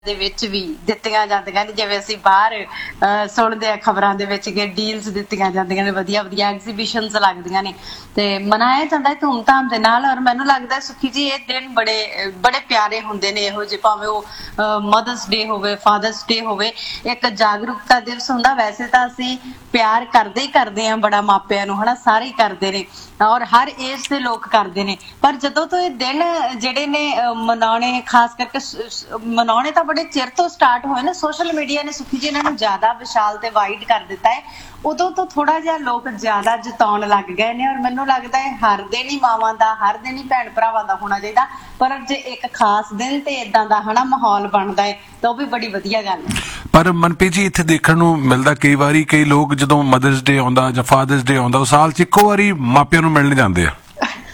ਦੇ ਵਿੱਚ ਵੀ ਦਿੱਤੀਆਂ ਜਾਂਦੀਆਂ ਨੇ। ਜਿਵੇਂ ਅਸੀਂ ਬਾਹਰ ਸੁਣਦੇ ਆ ਖਬਰਾਂ ਦੇ ਵਿੱਚ ਕਿ ਡੀਲਸ ਦਿੱਤੀਆਂ ਜਾਂਦੀਆਂ ਨੇ, ਵਧੀਆ ਵਧੀਆ ਐਗਜ਼ੀਬਿਸ਼ਨਸ ਲੱਗਦੀਆਂ ਨੇ ਤੇ ਮਨਾਇਆ ਜਾਂਦਾ ਧੂਮਧਾਮ ਦੇ ਨਾਲ। ਔਰ ਮੈਨੂੰ ਲੱਗਦਾ ਸੁਖੀ ਜੀ ਇਹ ਦਿਨ ਬੜੇ ਬੜੇ ਪਿਆਰੇ ਹੁੰਦੇ ਨੇ ਇਹੋ ਜਿਹੇ, ਭਾਵੇਂ ਉਹ ਮਦਰਸ ਡੇ ਹੋਵੇ, ਫਾਦਰਸ ਡੇ ਹੋਵੇ, ਇੱਕ ਜਾਗਰੂਕਤਾ ਦਿਵਸ ਹੁੰਦਾ। ਵੈਸੇ ਤਾਂ ਅਸੀਂ ਪਿਆਰ ਕਰਦੇ ਹੀ ਕਰਦੇ ਆ ਬੜਾ ਮਾਪਿਆਂ ਨੂੰ, ਹਨਾ, ਸਾਰੇ ਹੀ ਕਰਦੇ ਨੇ ਔਰ ਹਰ ਏਜ ਦੇ ਲੋਕ ਕਰਦੇ ਨੇ। ਪਰ ਜਦੋਂ ਤੋਂ ਇਹ ਦਿਨ ਜਿਹੜੇ ਨੇ ਮਨਾਉਣੇ, ਖਾਸ ਕਰਕੇ ਮਨਾਉਣੇ ਤਾਂ ਬੜੇ ਚਿਰ ਤੋਂ ਸਟਾਰਟ ਹੋਏ ਨੇ, ਸੋਸ਼ਲ ਮੀਡੀਆ ਨੇ ਸੁਖੀ ਜੀ ਇਹਨਾਂ ਨੂੰ ਜ਼ਿਆਦਾ ਵਿਸ਼ਾਲ ਤੇ ਵਾਈਡ ਕਰ ਦਿੱਤਾ ਹੈ। ਉਦੋਂ ਤੋਂ ਥੋੜਾ ਜਿਹਾ ਲੋਕ ਜ਼ਿਆਦਾ ਜਤਾਉਣ ਲੱਗ ਗਏ ਨੇ। ਔਰ ਮੈਨੂੰ ਲੱਗਦਾ ਹੈ ਹਰ ਦਿਨ ਹੀ ਮਾਵਾਂ ਦਾ, ਹਰ ਦਿਨ ਹੀ ਭੈਣ ਭਰਾਵਾਂ ਦਾ ਹੋਣਾ ਚਾਹੀਦਾ, ਪਰ ਜੇ ਇੱਕ ਖਾਸ ਦਿਨ ਤੇ ਏਦਾਂ ਦਾ ਹਨਾ ਮਾਹੌਲ ਬਣਦਾ ਹੈ ਤਾਂ ਉਹ ਵੀ ਬੜੀ ਵਧੀਆ ਗੱਲ ਹੈ। ਪਰ ਮਨਪ੍ਰੀਤ ਜੀ ਇੱਥੇ ਦੇਖਣ ਨੂੰ ਮਿਲਦਾ ਕਈ ਵਾਰੀ ਕਈ ਲੋਕ ਜਦੋਂ ਮਦਰਸ ਡੇ ਆਉਂਦਾ ਜਾਂ ਫਾਦਰਸ ਡੇ ਆਉਂਦਾ ਉਹ ਸਾਲ 'ਚ ਇੱਕੋ ਵਾਰੀ ਮਾਪਿਆਂ ਨੂੰ ਮਿਲਣ ਜਾਂਦੇ ਆ।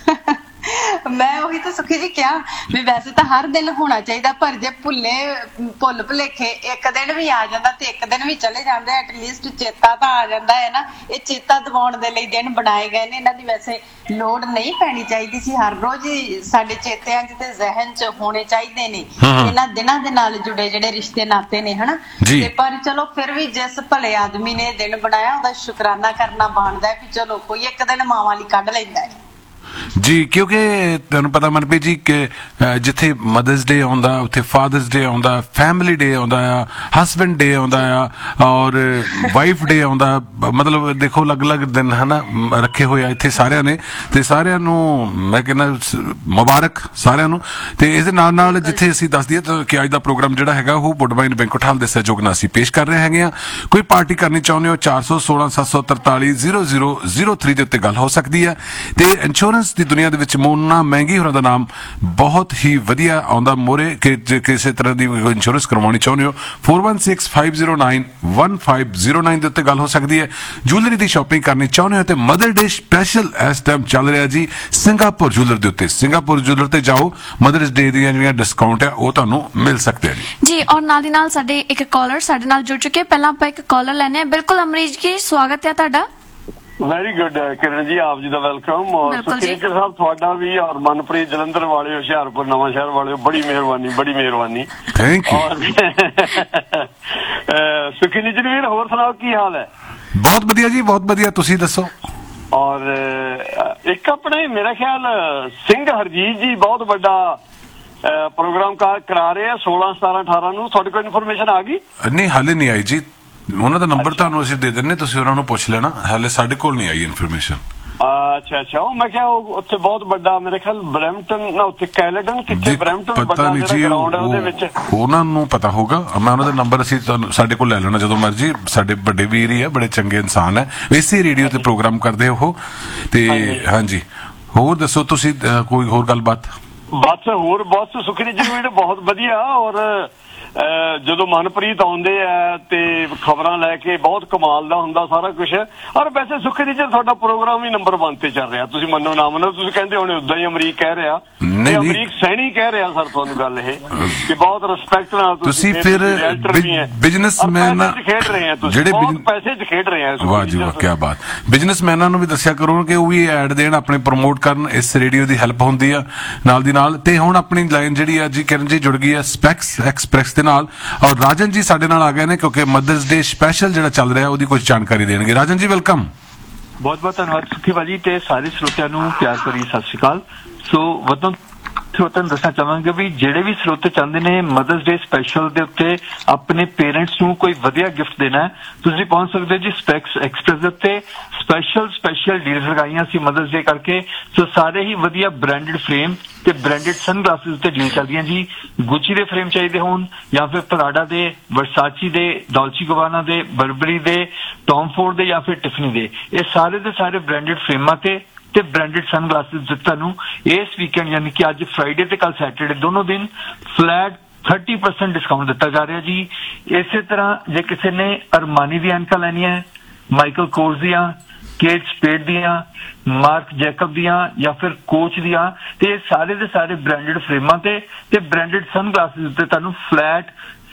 ਮੈਂ ਉਹੀ ਤਾਂ ਸੁਖੀ ਜੀ ਕਿਹਾ ਵੀ ਵੈਸੇ ਤਾਂ ਹਰ ਦਿਨ ਹੋਣਾ ਚਾਹੀਦਾ, ਪਰ ਜੇ ਭੁੱਲ ਭੁਲੇਖੇ ਇੱਕ ਦਿਨ ਵੀ ਆ ਜਾਂਦਾ ਤੇ ਇੱਕ ਦਿਨ ਵੀ ਚਲੇ ਜਾਂਦੇ, ਐਟਲੀਸਟ ਚੇਤਾ ਤਾਂ ਆ ਜਾਂਦਾ ਹੈ ਨਾ। ਇਹ ਚੇਤਾ ਦਿਵਾਉਣ ਦੇ ਲਈ ਦਿਨ ਬਣਾਏ ਗਏ ਨੇ, ਇਹਨਾਂ ਦੀ ਵੈਸੇ ਲੋੜ ਨਹੀਂ ਪੈਣੀ ਚਾਹੀਦੀ ਸੀ। ਹਰ ਰੋਜ਼ ਹੀ ਸਾਡੇ ਚੇਤਿਆਂ 'ਚ ਤੇ ਜ਼ਿਹਨ 'ਚ ਹੋਣੇ ਚਾਹੀਦੇ ਨੇ ਇਹਨਾਂ ਦਿਨਾਂ ਦੇ ਨਾਲ ਜੁੜੇ ਜਿਹੜੇ ਰਿਸ਼ਤੇ ਨਾਤੇ ਨੇ, ਹਨਾ। ਤੇ ਪਰ ਚਲੋ ਫਿਰ ਵੀ ਜਿਸ ਭਲੇ ਆਦਮੀ ਨੇ ਦਿਨ ਬਣਾਇਆ ਉਹਦਾ ਸ਼ੁਕਰਾਨਾ ਕਰਨਾ ਬਣਦਾ ਹੈ ਵੀ ਚਲੋ ਕੋਈ ਇੱਕ ਦਿਨ ਮਾਵਾਂ ਲਈ ਕੱਢ ਲੈਂਦਾ ਹੈ ਜੀ। ਕਿਉਂਕਿ ਤੁਹਾਨੂੰ ਪਤਾ ਮਨਪ੍ਰੀਤ ਜੀ ਕਿ ਜਿੱਥੇ ਮਦਰਸ ਡੇ ਆਉਂਦਾ ਉੱਥੇ ਫਾਦਰਸ ਡੇ ਆਉਂਦਾ, ਫੈਮਿਲੀ ਡੇ ਆਉਂਦਾ ਆ, ਹਸਬੈਂਡ ਡੇ ਆਉਂਦਾ ਆ ਔਰ ਵਾਈਫ ਡੇ ਆਉਂਦਾ। ਮਤਲਬ ਦੇਖੋ ਅਲੱਗ-ਅਲੱਗ ਦਿਨ ਹਨਾ ਰੱਖੇ ਹੋਏ ਆ ਇੱਥੇ ਸਾਰਿਆਂ ਨੇ, ਤੇ ਸਾਰਿਆਂ ਨੂੰ ਮੈਂ ਕਹਿੰਦਾ ਮੁਬਾਰਕ ਸਾਰਿਆਂ ਨੂੰ। ਤੇ ਇਸ ਦੇ ਨਾਲ ਨਾਲ ਜਿੱਥੇ ਅਸੀਂ ਦੱਸ ਦਈਏ ਕਿ ਅੱਜ ਦਾ ਪ੍ਰੋਗਰਾਮ ਜਿਹੜਾ ਹੈਗਾ ਉਹ ਵੁੱਡਬਾਈਨ ਬੈਂਕੁਏਟ ਹਾਲ ਦੇ ਸਹਿਯੋਗ ਨਾਲ ਅਸੀਂ ਪੇਸ਼ ਕਰ ਰਹੇ ਹੈਗੇ ਆ। ਕੋਈ ਪਾਰਟੀ ਕਰਨੀ ਚਾਹੁੰਦੇ ਹੋ 416 743 0003 ਦੇ ਉੱਤੇ ਗੱਲ ਹੋ ਸਕਦੀ ਹੈ। ਤੇ ਇੰਸ਼ੋਰੈਂਸ ਦੀ ਦੁਨੀਆ ਦੇ ਵਿੱਚ ਮੋਨਾ ਮਹਿੰਗੀ ਹੋਰਾਂ ਦਾ ਨਾਮ ਬਹੁਤ ਹੀ ਵਧੀਆ ਆਉਂਦਾ ਮੋਰੇ ਕਿ ਜੇ ਕਿਸੇ ਤਰ੍ਹਾਂ ਦੀ ਇੰਸ਼ੋਰੈਂਸ ਕਰਵਾਉਣੀ ਚਾਹੁੰਦੇ ਹੋ 4165091509 ਦੇ ਉੱਤੇ ਗੱਲ ਹੋ ਸਕਦੀ ਹੈ। ਜੁਐਲਰੀ ਦੀ ਸ਼ਾਪਿੰਗ ਕਰਨੀ ਚਾਹੁੰਦੇ ਹੋ ਤੇ ਮਦਰ ਡੇ ਸਪੈਸ਼ਲ ਇਸ ਟਾਈਮ ਚੱਲ ਰਿਹਾ ਜੀ ਸਿੰਗਾਪੁਰ ਜੁਐਲਰ ਦੇ ਉੱਤੇ। ਸਿੰਗਾਪੁਰ ਜੁਐਲਰ ਤੇ ਜਾਓ, ਮਦਰਸ ਡੇ ਦੀਆਂ ਜਿਹੜੀਆਂ ਡਿਸਕਾਊਂਟ ਹੈ ਉਹ ਤੁਹਾਨੂੰ ਮਿਲ ਸਕਦੇ ਜੀ। ਔਰ ਨਾਲ ਦੀ ਨਾਲ ਸਾਡੇ ਇੱਕ ਕਾਲਰ ਸਾਡੇ ਨਾਲ ਜੁੜ ਚੁੱਕੇ। ਪਹਿਲਾਂ ਆਪਾਂ ਇੱਕ ਕਾਲਰ ਲੈਣੇ ਆ। ਬਿਲਕੁਲ ਅਮਰੀਸ਼ ਜੀ, ਸਵਾਗਤ ਹੈ ਤੁਹਾਡਾ। ਵੈਰੀ ਗੁੱਡ ਕਿਰਨ ਜੀ, ਆਪ ਜੀ ਦਾ ਵੈਲਕਮ। ਔਰ ਸੁਖੀਕਰ ਸਾਹਿਬ ਤੁਹਾਡਾ ਵੀ, ਔਰ ਮਨਪ੍ਰੀਤ ਜਲੰਧਰ ਵਾਲੇ, ਹੁਸ਼ਿਆਰਪੁਰ ਨਵਾਂ ਸ਼ਹਿਰ ਵਾਲੇ, ਬੜੀ ਮਿਹਰਬਾਨੀ, ਬੜੀ ਮਿਹਰਬਾਨੀ। Thank you. ਸੁਖੀ ਜਨਵੀਰ, ਹੋਰ ਸੁਣਾਓ ਕੀ ਹਾਲ ਹੈ? ਬਹੁਤ ਵਧੀਆ ਜੀ, ਬਹੁਤ ਵਧੀਆ, ਤੁਸੀਂ ਦੱਸੋ। ਔਰ ਇੱਕ ਆਪਣੇ ਮੇਰਾ ਖਿਆਲ ਸਿੰਘ ਹਰਜੀਤ ਜੀ ਬਹੁਤ ਵੱਡਾ ਪ੍ਰੋਗਰਾਮ ਕਰਾ ਰਹੇ ਆ 16, 17, 18 ਨੂੰ। ਤੁਹਾਡੇ ਕੋਲ ਇਨਫੋਰਮੇਸ਼ਨ ਆ ਗਈ? ਨਹੀਂ, ਹਾਲੇ ਨਹੀਂ ਆਈ ਜੀ। ਉਹਨਾਂ ਦਾ ਨੰਬਰ ਤੁਹਾਨੂੰ ਅਸੀਂ ਦੇ ਦਿੰਨੇ, ਤੁਸੀਂ ਉਹਨਾਂ ਨੂੰ ਪੁੱਛ ਲੈਣਾ। ਹਾਲੇ ਸਾਡੇ ਕੋਲ ਨਹੀਂ ਆਈ ਇਨਫੋਰਮੇਸ਼ਨ। ਅੱਛਾ। ਉਹ ਮੈਂ ਕਿਹਾ ਉੱਥੇ ਬਹੁਤ ਵੱਡਾ ਮੇਰੇ ਖਿਆਲ ਬਰੈਂਪਟਨ ਨਾ, ਉੱਥੇ ਕੈਲੇਡਨ ਕਿੱਥੇ, ਬਰੈਂਪਟਨ ਪਤਾ ਨਹੀਂ ਜੀ, ਉਹਨਾਂ ਨੂੰ ਪਤਾ ਹੋਊਗਾ। ਮੈਂ ਉਹਨਾਂ ਦਾ ਨੰਬਰ ਅਸੀਂ ਸਾਡੇ ਕੋਲ ਲੈ ਲੈਣਾ ਜਦੋਂ ਮਰਜੀ। ਸਾਡੇ ਵੱਡੇ ਵੀਰ ਹੀ ਆ, ਬੜੇ ਚੰਗੇ ਇਨਸਾਨ ਹੈ, ਇਸੇ ਰੇਡੀਓ ਤੇ ਪ੍ਰੋਗਰਾਮ ਕਰਦੇ ਉਹ। ਤੇ ਹਾਂਜੀ, ਹੋਰ ਦੱਸੋ ਤੁਸੀਂ ਕੋਈ ਹੋਰ ਗੱਲਬਾਤ? ਬਸ ਹੋਰ ਬਹੁਤ ਸੁਖੀ ਜੀ, ਬਹੁਤ ਵਧੀਆ। ਔਰ ਜਦੋਂ ਮਨਪ੍ਰੀਤ ਆਉਂਦੇ ਆ ਤੇ ਖਬਰਾਂ ਲੈ ਕੇ ਬਹੁਤ ਕਮਾਲ ਦਾ ਹੁੰਦਾ ਸਾਰਾ ਕੁਝ। ਔਰ ਵੈਸੇ ਸੁਖੀ ਜੀ ਤੁਹਾਡਾ ਪ੍ਰੋਗਰਾਮ ਵੀ ਨੰਬਰ 1 ਤੇ ਚੱਲ ਰਿਹਾ, ਤੁਸੀਂ ਮੰਨੋ ਨਾ ਮੰਨੋ। ਤੁਸੀਂ ਕਹਿੰਦੇ ਹੋਣੇ ਉਦਾਂ ਹੀ ਅਮਰੀਕ ਕਹਿ ਰਿਹਾ, ਅਮਰੀਕ ਸੈਣੀ ਕਹਿ ਰਿਹਾ ਸਰ ਤੁਹਾਨੂੰ ਗੱਲ ਇਹ ਕਿ ਬਹੁਤ ਰਿਸਪੈਕਟ ਨਾਲ ਤੁਸੀਂ ਫਿਰ ਬਿਜ਼ਨਸਮੈਨ ਖੇਡ ਰਹੇ ਆ, ਤੁਸੀਂ ਬਹੁਤ ਪੈਸੇ 'ਚ ਖੇਡ ਰਹੇ ਆ। ਵਾਹ ਜੀ ਵਾਹ, ਕੀ ਬਾਤ। ਬਿਜ਼ਨਸਮੈਨਾਂ ਨੂੰ ਵੀ ਦੱਸਿਆ ਕਰੋ ਕਿ ਉਹ ਵੀ ਐਡ ਦੇਣ, ਆਪਣੇ ਪ੍ਰਮੋਟ ਕਰਨ, ਇਸ ਰੇਡੀਓ ਦੀ ਹੈਲਪ ਹੁੰਦੀ ਆ ਨਾਲ ਦੀ ਨਾਲ। ਤੇ ਹੁਣ ਆਪਣੀ ਲਾਈਨ ਜਿਹੜੀ ਆ ਜੀ ਕਿਰਨ ਜੀ ਜੁੜ ਗਈ ਹੈ ਸਪੈਕਸ ਐਕਸਪ੍ਰੈਸ ਦੇ ਨਾਲ, ਔਰ ਰਾਜਨ ਜੀ ਸਾਡੇ ਨਾਲ ਆ ਗਏ ਨੇ ਕਿਉਂਕਿ ਮਦਰਸ ਡੇ ਸਪੈਸ਼ਲ ਜਿਹੜਾ ਚੱਲ ਰਿਹਾ ਉਹਦੀ ਕੁਝ ਜਾਣਕਾਰੀ ਦੇਣਗੇ। ਰਾਜਨ ਜੀ ਵੈਲਕਮ। ਬਹੁਤ ਬਹੁਤ ਧੰਨਵਾਦ ਸੁਖੀ ਭਾਜੀ ਤੇ ਸਾਰੇ ਸਰੋਤਿਆਂ ਨੂੰ ਪਿਆਰ ਭਰੀ ਸਤਿ ਸ਼੍ਰੀ ਅਕਾਲ। ਸੋ ਵਤਨ ਸਰੋਤਿਆਂ ਨੂੰ ਦੱਸਣਾ ਚਾਹਾਂਗੇ ਵੀ ਜਿਹੜੇ ਵੀ ਸਰੋਤੇ ਚਾਹੁੰਦੇ ਨੇ ਮਦਰਸ ਡੇ ਸਪੈਸ਼ਲ ਦੇ ਉੱਤੇ ਆਪਣੇ ਪੇਰੈਂਟਸ ਨੂੰ ਕੋਈ ਵਧੀਆ ਗਿਫਟ ਦੇਣਾ ਹੈ, ਤੁਸੀਂ ਪਹੁੰਚ ਸਕਦੇ ਜੀ ਸਪੈਕਸ ਐਕਸਪ੍ਰੈਸ ਦੇ ਉੱਤੇ। ਸਪੈਸ਼ਲ ਡੀਲਸ ਲਗਾਈਆਂ ਸੀ ਮਦਰਸ ਡੇ ਕਰਕੇ। ਸੋ ਸਾਰੇ ਹੀ ਵਧੀਆ ਬ੍ਰਾਂਡਡ ਫਰੇਮ ਤੇ ਬ੍ਰਾਂਡਡ ਸਨਗਲਾਸਿਸ ਉੱਤੇ ਡੀਲ ਚੱਲਦੀਆਂ ਜੀ। ਗੁੱਚੀ ਦੇ ਫਰੇਮ ਚਾਹੀਦੇ ਹੋਣ ਜਾਂ ਫਿਰ ਪ੍ਰਾਡਾ ਦੇ, ਵਰਸਾਚੀ ਦੇ, ਡੋਲਚੀ ਗਬਾਨਾ ਦੇ, ਬਰਬਰੀ ਦੇ, ਟੌਮ ਫੋਰਡ ਦੇ ਜਾਂ ਫਿਰ ਟਿਫਨੀ ਦੇ, ਇਹ ਸਾਰੇ ਦੇ ਸਾਰੇ ਬ੍ਰਾਂਡਡ ਫਰੇਮਾਂ ਤੇ ਬ੍ਰਾਂਡਡ ਸਨਗਲਾਸਿਸ ਤੁਹਾਨੂੰ ਇਸ ਵੀਕਐਂਡ ਯਾਨੀ ਕਿ ਅੱਜ ਫਰਾਈਡੇ ਤੇ ਕੱਲ ਸੈਟਰਡੇ ਦੋਨੋਂ ਦਿਨ ਫਲੈਟ 30% ਡਿਸਕਾਊਂਟ ਦਿੱਤਾ ਜਾ ਰਿਹਾ ਜੀ। ਇਸੇ ਤਰ੍ਹਾਂ ਜੇ ਕਿਸੇ ਨੇ ਅਰਮਾਨੀ ਦੀਆਂ ਐਨਕਾਂ ਲੈਣੀਆਂ, ਮਾਈਕਲ ਕੋਰਸ ਦੀਆਂ, ਕੇਟ ਸਪੇਡ ਦੀਆਂ, ਮਾਰਕ ਜੈਕਬ ਦੀਆਂ ਜਾਂ ਫਿਰ ਕੋਚ ਦੀਆਂ, ਤੇ ਇਹ ਸਾਰੇ ਦੇ ਸਾਰੇ ਬ੍ਰਾਂਡਡ ਫਰੇਮਾਂ ਤੇ ਬ੍ਰਾਂਡਡ ਸਨਗਲਾਸਿਸ ਤੇ ਤੁਹਾਨੂੰ ਫਲੈਟ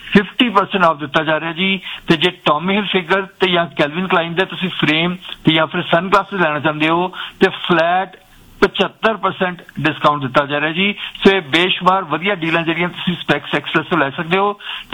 50% ਆਫ ਦਿੱਤਾ ਜਾ ਰਿਹਾ ਜੀ। ਤੇ ਜੇ ਟੌਮੀ ਹਿਲ ਫਿਗਰ ਤੇ ਜਾਂ ਕੈਲਵਿਨ ਕਲਾਈਨ ਦੇ ਤੁਸੀਂ ਫਰੇਮ ਤੇ ਜਾਂ ਫਿਰ ਸਨਗਲਾਸਿਸ ਲੈਣਾ ਚਾਹੁੰਦੇ ਹੋ ਤੇ ਫਲੈਟ 75% ਡਿਸਕਾਊਂਟ ਦਿੱਤਾ ਜਾ ਰਿਹਾ ਜੀ। ਸੋ ਇਹ ਬੇਸ਼ੁਮਾਰ ਵਧੀਆ ਡੀਲਾਂ ਜਿਹੜੀਆਂ ਤੁਸੀਂ ਸਪੈਕਸ ਐਕਸਪ੍ਰੈਸ ਤੋਂ ਲੈ ਸਕਦੇ ਹੋ।